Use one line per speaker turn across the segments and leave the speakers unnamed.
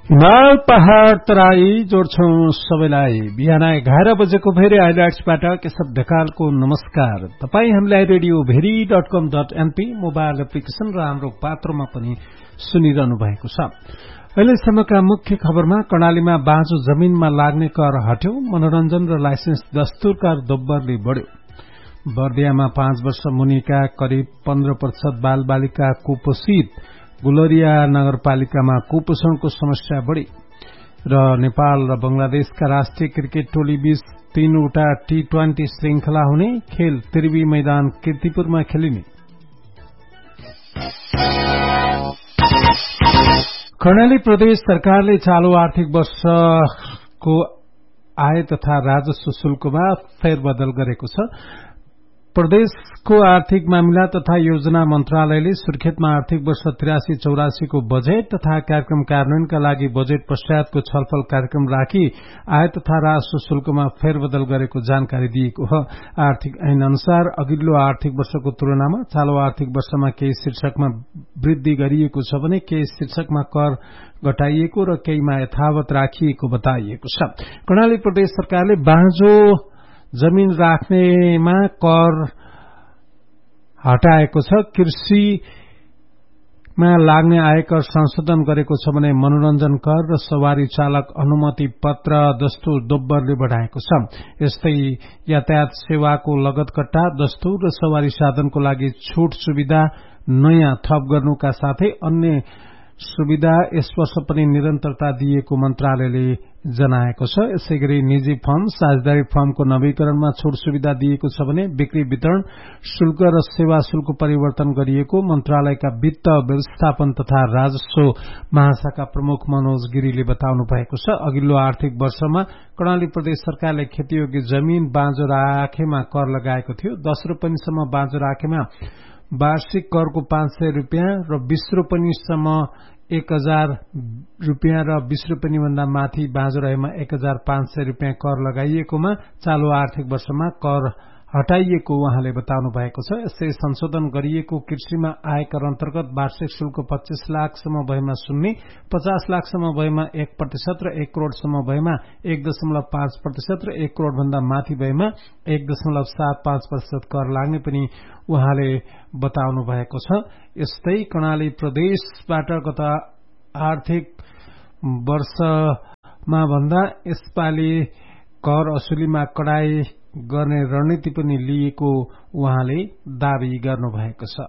हिमाल पहाड़ तराई जोड्छौं सबैलाई। बिहान 11 बजेको भेरी हाइलाइट्सबाट केशव ढकालको नमस्कार। तपाई हामीलाई रेडियो भेरी.com.np मोबाइल एप्लिकेशन र हाम्रो पात्रमा पनि सुनिरहनु भएको छ। अहिलेसम्मका मुख्य खबरमा कर्णालीमा बाँझो जमिनमा लाग्ने कर हट्यो, मनोरञ्जन र लाइसेन्स दस्तुरकार दोब्बरले बढ्यो। बर्दियामा 5 वर्ष मुनिका करिब 15% बालबालिका कुपोषित। गुलरिया नगरपालिकामा कुपोषणको समस्या बढ़ी। र नेपाल र बंगलादेशका राष्ट्रिय क्रिकेट टोली बीच 3वटा T20 श्रृंखला हुने। खेल त्रिवी मैदान कीर्तिपुरमा खेलिने। कर्णाली प्रदेश सरकारले चालू आर्थिक वर्षको आय तथा राजस्व शुल्कमा फेरबदल गरेको छ। प्रदेशको आर्थिक मामिला तथा योजना मन्त्रालयले सुर्खेतमा आर्थिक वर्ष 83-84 को बजेट तथा कार्यक्रम कार्यान्वयनका लागि बजेट पश्चातको छलफल कार्यक्रम राखी आय तथा राजस्व शुल्कमा फेरबदल गरेको जानकारी दिएको हो। आर्थिक ऐन अनुसार अघिल्लो आर्थिक वर्षको तुलनामा चालू आर्थिक वर्षमा केही शीर्षकमा वृद्धि गरिएको छ भने केही शीर्षकमा कर घटाइएको र केहीमा यथावत राखिएको बताइएको छ। कर्णाली प्रदेश सरकारले बाँझो जमिन राख्नेमा कर हटाएको छ। कृषिमा लाग्ने आयकर संशोधन गरेको छ भने मनोरञ्जन कर र सवारी चालक अनुमति पत्र दस्तुर दोब्बरले बढ़ाएको छ। यस्तै यातायात सेवाको लगत कट्टा दस्तुर र सवारी साधनको लागि छूट सुविधा नयाँ थप गर्नुका साथै अन्य सुविधा यस वर्ष पनि निरन्तरता दिएको मन्त्रालयले जनाएको छ। यसैगरी निजी फर्म साझेदारी फर्मको नवीकरणमा छूट सुविधा दिएको छ भने बिक्री वितरण शुल्क र सेवा शुल्क परिवर्तन गरिएको मन्त्रालयका वित्त व्यवस्थापन तथा राजस्व महाशाखा प्रमुख मनोज गिरीले बताउनु भएको छ। अघिल्लो आर्थिक वर्षमा कर्णाली प्रदेश सरकारले खेतीयोग्य जमिन बाँझो राखेमा कर लगाएको थियो। 10 रोपनीसम्म बाँझो राखेमा वार्षिक करको 500 रुपियाँ र 20 रोपनीसम्म 1000 रुपियाँ र 20 रोपनी भन्दा माथि बाँझो रहेमा 1500 रुपियाँ कर लगाइएकोमा चालू आर्थिक वर्षमा कर हटाइएको उहाँले बताउनु भएको छ। यसै संशोधन गरिएको कृषिमा आयकर अन्तर्गत वार्षिक शुल्क 25 लाखसम्म भएमा 0, 50 लाखसम्म भएमा 1% र 1 करोड़सम्म भएमा 1.5% र 1 करोड़ भन्दा माथि भएमा 1.75% कर लाग्ने पनि उहाँले बताउनु भएको छ। यस्तै कर्णाली प्रदेशबाट गत आर्थिक वर्षमा भन्दा यसपालि कर असुलीमा कडाई गर्ने रणनीति पनि लिएको उहाँले दावी गर्नुभएको छ।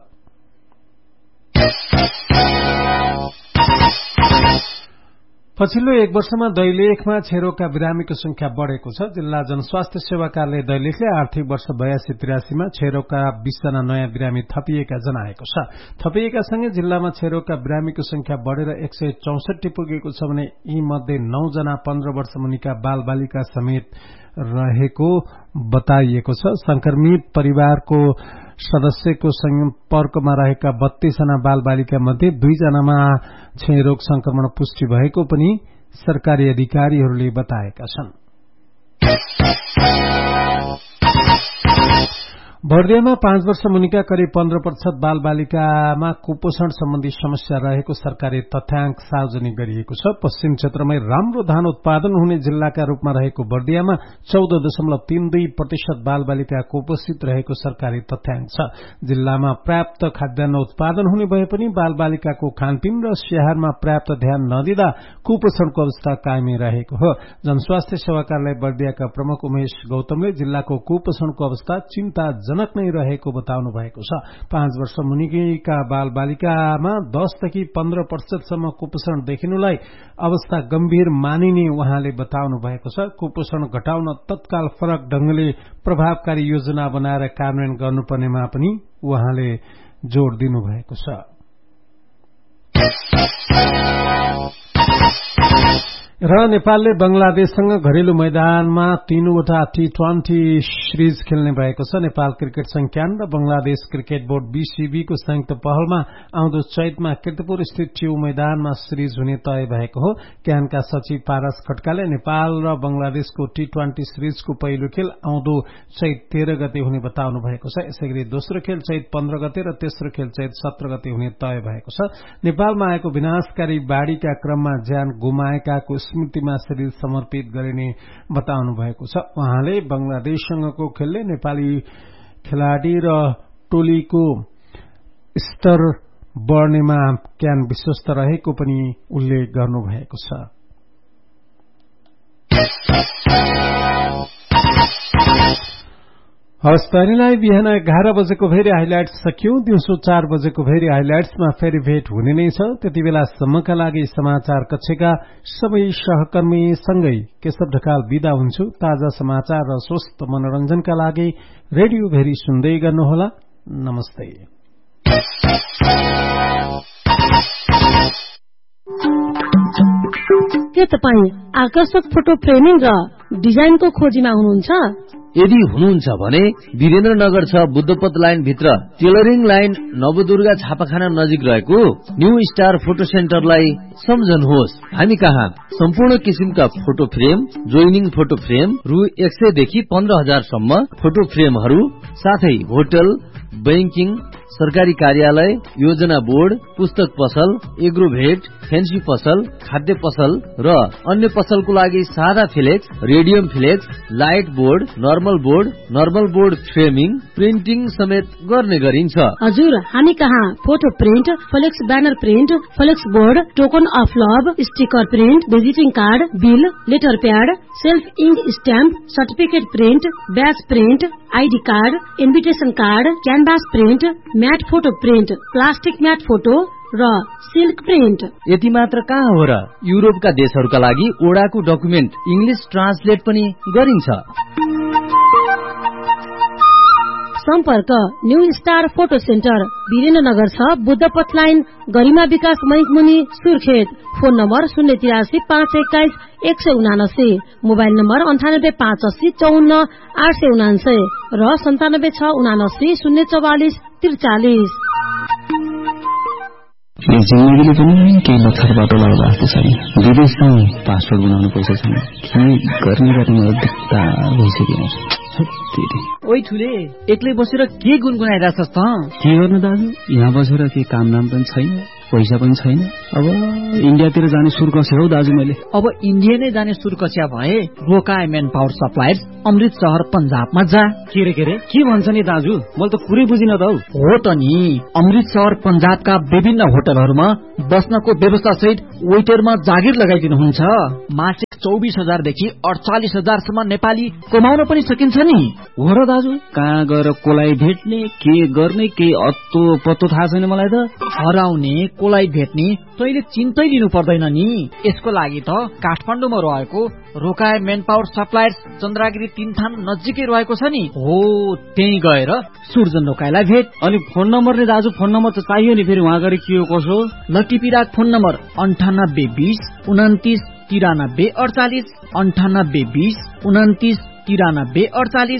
पछिल्लो 1 वर्षमा दैलेखमा क्षयरोगका बिरामीको संख्या बढ़ेको छ। जिल्ला जनस्वास्थ्य सेवा कार्यालय दैलेखले आर्थिक वर्ष 82-83 मा क्षयरोगका 20 जना नयाँ बिरामी थपिएका जनाएको छ। थपिएका सँगै जिल्लामा क्षयरोगका बिरामीको संख्या बढ़ेर 164 पुगेको छ भने यी मध्ये 9 जना 15 वर्ष मुनिका बालबालिका समेत रहेको बताइएको छ। संक्रमित परिवारको सदस्यको सम्पर्कमा रहेका 32 जना बालबालिका मध्ये 2 जनामा क्षयरोग संक्रमण पुष्टि भएको पनि सरकारी अधिकारीहरूले बताएका छन्। बर्दियामा 5 वर्ष मुनिका करिब 15% बालबालिकामा कुपोषण सम्बन्धी समस्या रहेको सरकारी तथ्याङ्क सार्वजनिक गरिएको छ। पश्चिम क्षेत्रमै राम्रो धान उत्पादन हुने जिल्लाका रूपमा रहेको बर्दियामा 14.32% बालबालिका कुपोषित रहेको सरकारी तथ्याङ्क छ। जिल्लामा पर्याप्त खाद्यान्न उत्पादन हुने भए पनि बालबालिकाको खानपिन र स्याहारमा पर्याप्त ध्यान नदिँदा कुपोषणको अवस्था कायमै रहेको हो। जनस्वास्थ्य सेवा कार्यालय बर्दियाका प्रमुख उमेश गौतमले जिल्लाको कुपोषणको अवस्था चिन्ताजनक नै रहेको बताउनु भएको छ। 5 वर्ष मुनिका बालबालिकामा 10 देखि 15% सम्म कुपोषण देखिनुलाई अवस्था गम्भीर मानिने उहाँले बताउनु भएको छ। कुपोषण घटाउन तत्काल फरक ढंगले प्रभावकारी योजना बनाएर कार्यान्वयन गर्नुपर्नेमा पनि उहाँले जोड़ दिनु भएको छ। र नेपालले बंगलादेशसँग घरेलु मैदानमा 3वटा T20 सिरिज खेल्ने भएको छ। नेपाल क्रिकेट संज्ञान र बंगलादेश क्रिकेट बोर्ड BCB को संयुक्त पहलमा आउँदो चैतमा कीर्तिपुर स्थित ट्यू मैदानमा सिरिज हुने तय भएको हो। क्यानका सचिव पारस खड्काले नेपाल र बंगलादेशको T20 सिरिजको पहिलो खेल आउँदो चैत 13 गते हुने बताउनु भएको छ। यसैगरी दोस्रो खेल चैत 15 गते र तेस्रो खेल चैत 17 गते हुने तय भएको छ। नेपालमा आएको विनाशकारी बाढ़ीका क्रममा ज्यान गुमाएकाको स्मृतिमा सिरिज समर्पित गरिने बताउनु भएको छ। उहाँले बंगलादेशसँगको खेलले नेपाली खेलाड़ी र टोलीको स्तर बढ्नेमा क्यान विश्वस्त रहेको पनि उल्लेख गर्नुभएको छ। हवस् तैनीलाई बिहान 11 बजेको भेरी हाइलाइट्स सकियो। दिउँसो 4 बजेको भेरी हाइलाइट्समा फेरि भेट हुने नै छ। त्यति बेलासम्मका लागि समाचार कक्षका सबै सहकर्मी सँगै केशव ढकाल बिदा हुन्छु। ताजा समाचार र स्वस्थ मनोरञ्जनका लागि रेडियो भेरी सुन्दै गर्नुहोला। नमस्ते।
के तपाई आकर्षक फोटो फ्रेमिङ र डिजाइनको खोजीमा हुनुहुन्छ?
यदि हुनुहुन्छ भने वीरेन्द्रनगर 6 बुद्धपथ लाइन भित्र टेलरिङ लाइन नवदुर्गा छापाखाना नजिक रहेको न्यू स्टार फोटो सेन्टरलाई सम्झनुहोस्। हामी कहाँ सम्पूर्ण किसिमका photo frame, joining photo frame रु 100 देखि 15,000 सम्म फोटो फ्रेमहरू, साथै होटल, बैंकिङ, सरकारी कार्यालय, योजना बोर्ड, पुस्तक पसल, एग्रोभेट, फेन्सी पसल, खाद्य पसल र अन्य पसलको लागि सादा flex, radium flex, light board, normal board framing, printing समेत गर्ने गरिन्छ।
हजुर, हामी कहाँ photo print, flex banner print, flex board, token of love, sticker print, visiting card, bill, letter pad, self ink stamp, certificate print, ब्याज print, ID card, invitation card, canvas print, mat photo print, plastic mat photo र silk print.
यति मात्र कहाँ हो र, युरोपका देशहरूका लागि ओडाको document English translate पनि गरिन्छ।
सम्पर्क new star photo centre, Birendranagar 6 बुद्धपथ line, गरिमा विकास मैकमुनि, Surkhet. Phone number 083 521 179, mobile number 98 580 54 879 र 97 679 044 43।
जिन्दगीले पनि केही लक्षर बाटो लगाउँदा जस्तो छैन। विदेशमा पासपोर्ट बनाउनु पैसा छैन। के गर्ने दिक्कता भइसक्यो।
ओइ ठुले, एक्लै बसेर के गुनगुनाइरहेछस् त?
के गर्नु दाजु, यहाँ बसेर के काम नाम पनि छैन, पैसा पनि छैन। अब इन्डियातिर जाने सुर कस्यो हौ दाजु मैले।
अब इन्डिया नै जाने सुर कस्या भए रोकाए मेन पावर सप्लायर्स अमृत शहर पंजाबमा जा।
के भन्छ नि दाजु, मैले त पुरै बुझिन त हौ।
हो त नि, अमृत शहर पंजाबका विभिन्न होटलहरूमा बस्नको व्यवस्था सहित वेटरमा जागिर लगाइदिनुहुन्छ। मासिक 24,000 देखि 48,000 सम्म नेपाली कमाउन पनि सकिन्छ नि।
हो र दाजु, कहाँ गएर कोलाई भेट्ने, के गर्ने, के अत्तो पत्तो थाहा छैन मलाई त।
हराउने, कोलाई भेट्ने तैले चिन्तै लिनु पर्दैन नि। यसको लागि त काठमाडौँमा रहेको रोकाए मेन पावर सप्लायर्स चन्द्रागिरी 3 थान नजिकै रहेको छ नि। हो, त्यही गएर सुर्जन रोकाएलाई भेट।
अनि फोन नम्बर नि दाजु, फोन नम्बर त चाहियो नि, फेरि उहाँ गएर के हो कसो।
लटिपिराक फोन नम्बर 98 20 29 93 48, 98 20 29 93 48।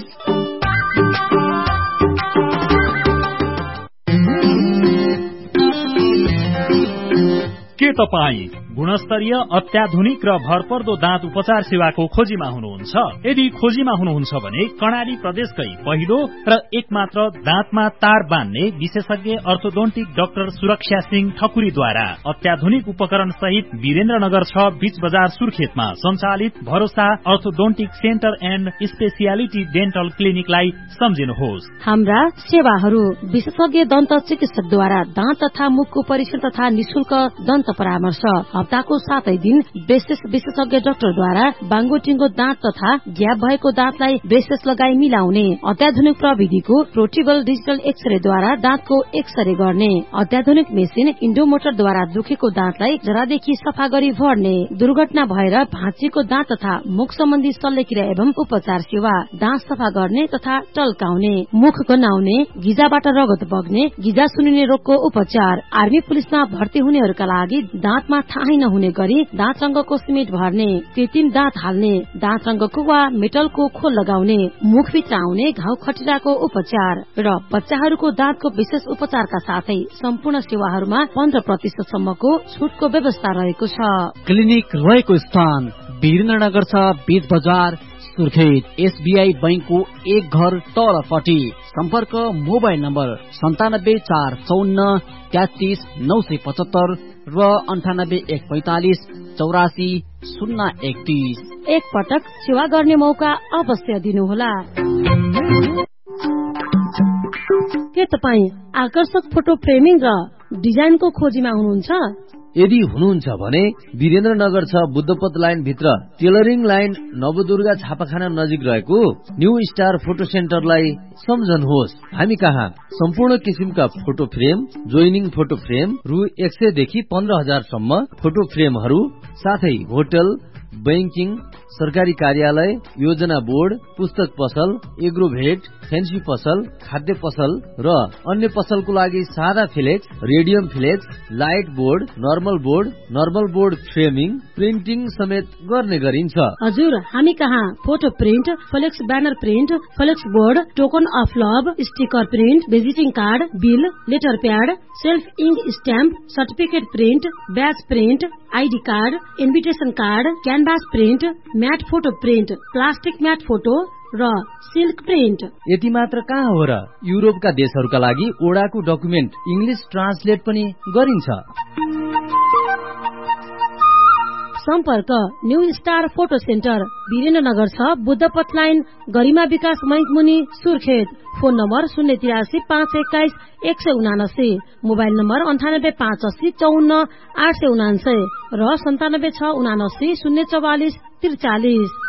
के तपाईँ गुणस्तरीय, अत्याधुनिक र भरपर्दो दाँत उपचार सेवाको खोजीमा हुनुहुन्छ? यदि खोजीमा हुनुहुन्छ भने कर्णाली प्रदेशकै पहिलो र एकमात्र दाँतमा तार बान्ने विशेषज्ञ अर्थोडोन्टिक डाक्टर सुरक्षा सिंह ठकुरीद्वारा अत्याधुनिक उपकरण सहित वीरेन्द्रनगर 6 बीच बजार सुर्खेतमा सञ्चालित भरोसा orthodontic centre and speciality dental क्लिनिकलाई सम्झिनुहोस्।
हाम्रा सेवाहरू विशेषज्ञ दन्त चिकित्सकद्वारा दाँत तथा मुखको परीक्षण तथा निशुल्क दन्त परामर्श, हप्ताको 7 दिन ब्रेसेस विशेषज्ञ डाक्टरद्वारा बाङ्गोटिङको दाँत तथा ग्याप भएको दाँतलाई ब्रेसेस लगाई मिलाउने, अत्याधुनिक प्रविधिको प्रोटिबल डिजिटल एक्सरेद्वारा दाँतको एक्सरे गर्ने, अत्याधुनिक मेसिन इन्डोमोटरद्वारा दुखेको दाँतलाई जरादेखि सफा गरी भर्ने, दुर्घटना भएर भाँचिएको दाँत तथा मुख सम्बन्धी शल्यक्रिया एवं उपचार सेवा, दाँत सफा गर्ने तथा टल्काउने, मुख गन्हाउने, गिजाबाट रगत बग्ने, गिजा सुनिने रोगको उपचार, आर्मी पुलिसमा भर्ती हुनेहरूका लागि दाँतमा थाहै नहुने गरी दाँतरङ्गको सिमेन्ट भर्ने, कृत्रिम दाँत हाल्ने, दाँतरङ्गको वा मेटलको खोल लगाउने, मुखभित्र आउने घाउ खटिराको उपचार र बच्चाहरूको दाँतको विशेष उपचारका साथै सम्पूर्ण सेवाहरूमा 15% सम्मको छुटको व्यवस्था रहेको छ।
क्लिनिक रहेको स्थान वीरेन्द्रनगर छ, बीच बजार, सुर्खेत। एसबीआई बैंकको एक घर तलपट्टि। सम्पर्क मोबाइल नम्बर 97 454 33 975 र 98 145 84 031।
एक पटक सेवा गर्ने मौका अवश्य दिनुहोला। के तपाईँ आकर्षक फोटो फ्रेमिङ र डिजाइनको खोजीमा हुनुहुन्छ?
यदि हुनुहुन्छ भने वीरेन्द्रनगर छ, बुद्धपथ लाइन भित्र टेलरिङ लाइन नवदुर्गा छापाखाना नजिक रहेको न्यू स्टार फोटो सेन्टरलाई सम्झनुहोस्। हामी कहाँ सम्पूर्ण किसिमका photo frame, joining photo frame रु 100 देखि 15,000 सम्म फोटो फ्रेमहरू, साथै होटल, बैंकिङ, सरकारी कार्यालय, योजना बोर्ड, पुस्तक पसल, एग्रोभेट, फेन्सी पसल, खाद्य पसल र अन्य पसलको लागि सादा flex, radium flex, light board, normal board framing, printing समेत गर्ने गरिन्छ।
हजुर, हामी कहाँ photo print, flex banner print, flex board, token of love, sticker print, visiting card, bill, letter pad, self ink stamp, certificate print, ब्याज print, ID card, invitation card, canvas print, mat photo print, plastic mat photo र silk print.
यति मात्र कहाँ हो र, युरोपका देशहरूका लागि ओडाको document English translate पनि गरिन्छ।
सम्पर्क new star photo centre Birendranagar छ, बुद्धपथ लाइन, गरिमा विकास बैंक मुनि, Surkhet. Phone number 083 521 179, mobile number 98 580 54 879 र 97 679 044 43।